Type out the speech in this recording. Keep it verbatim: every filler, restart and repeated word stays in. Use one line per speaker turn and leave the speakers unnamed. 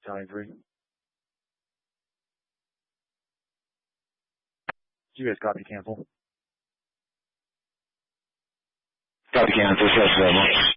Italian three. You guys copy cancel?
Copy cancel, yes, very much.